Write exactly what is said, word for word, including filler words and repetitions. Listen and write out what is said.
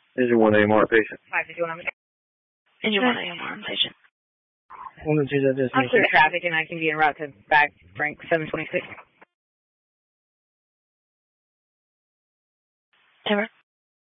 This is one A M R patient. five fifty-one, I'm And you want A M R patient. one of two, that I'm clear traffic and I can be en route to back Frank seven twenty-six. Ever?